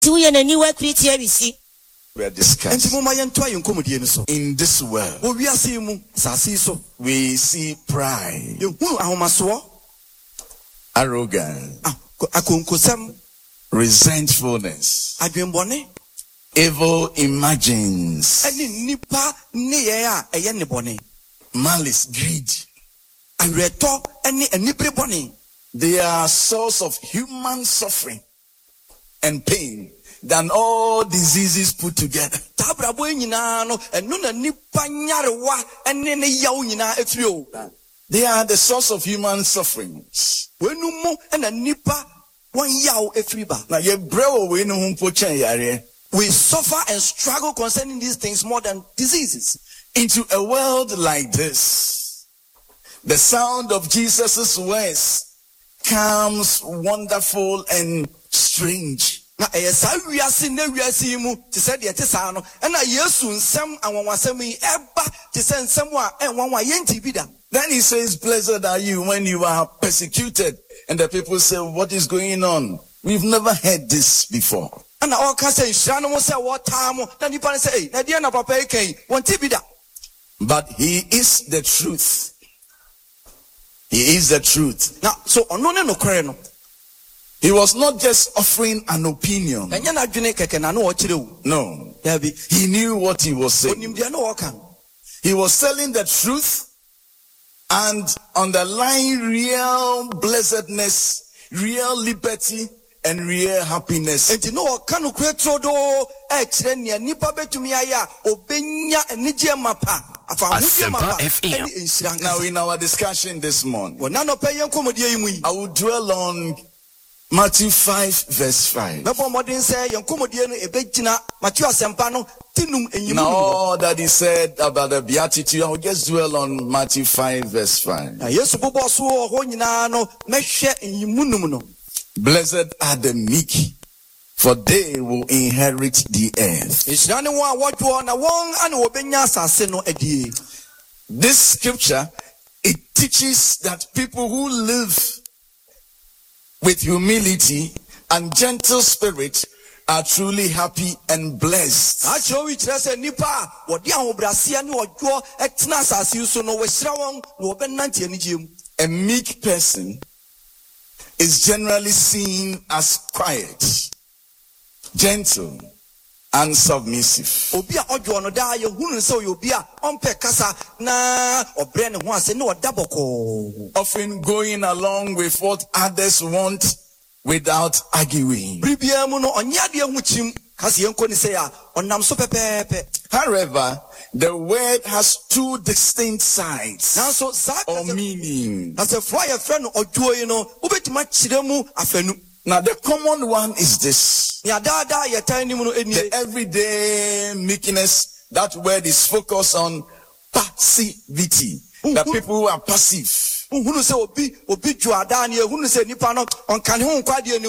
We are discussing. In this world, we see pride, arrogance, resentfulness, evil imagines, malice, greed. They are source of human suffering and pain than all diseases put together. They are the source of human sufferings. We suffer and struggle concerning these things more than diseases. Into a world like this, the sound of Jesus' words comes wonderful and strange. Then he says, blessed are you when you are persecuted. And the people say, what is going on? We've never heard this before. But he is the truth. He is the truth. Now, so he was not just offering an opinion. No. He knew what he was saying. He was telling the truth and underlying real blessedness, real liberty, and real happiness. Now in our discussion this morning, I will dwell on Matthew 5 verse 5. Now all that he said about the beatitude, I will just dwell on Matthew 5 verse 5. Blessed are the meek, for they will inherit the earth. This scripture, it teaches that people who live with humility and gentle spirit are truly happy and blessed. A meek person is generally seen as quiet, gentle, and submissive. Often going along with what others want without arguing. However, the word has two distinct sides or meaning. Now the common one is this. The everyday meekness, that word is focused on passivity. The people who are passive.